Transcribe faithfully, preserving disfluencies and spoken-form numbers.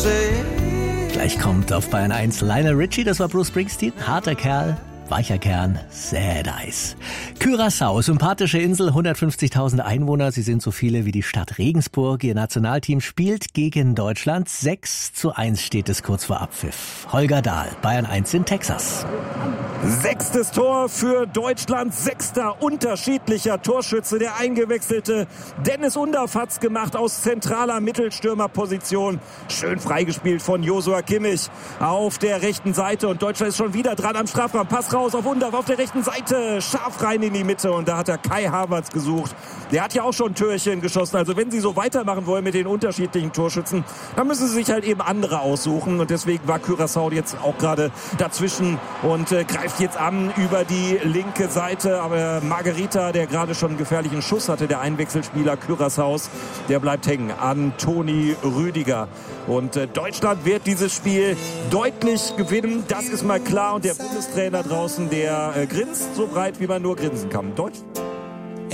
Gleich kommt auf Bayern eins Lionel Richie, das war Bruce Springsteen, harter Kerl. Weicher Kern, Sad Eyes. Curaçao, sympathische Insel, hundertfünfzigtausend Einwohner. Sie sind so viele wie die Stadt Regensburg. Ihr Nationalteam spielt gegen Deutschland. sechs zu eins steht es kurz vor Abpfiff. Holger Dahl, Bayern eins in Texas. Sechstes Tor für Deutschland, sechster unterschiedlicher Torschütze. Der eingewechselte Dennis Undaff hat's gemacht aus zentraler Mittelstürmerposition. Schön freigespielt von Joshua Kimmich auf der rechten Seite. Und Deutschland ist schon wieder dran am Strafraum. Pass raus auf Undaff auf der rechten Seite. Scharf rein in die Mitte. Und da hat er Kai Havertz gesucht. Der hat ja auch schon Türchen geschossen. Also wenn sie so weitermachen wollen mit den unterschiedlichen Torschützen, dann müssen sie sich halt eben andere aussuchen. Und deswegen war Curaçao jetzt auch gerade dazwischen und äh, greift jetzt an über die linke Seite. Aber Margarita, der gerade schon einen gefährlichen Schuss hatte, der Einwechselspieler Curaçaos, der bleibt hängen an Toni Rüdiger. Und äh, Deutschland wird dieses Spiel deutlich gewinnen. Das ist mal klar. Und der Bundestrainer draußen, der äh, grinst so breit, wie man nur grinsen kann. Deutsch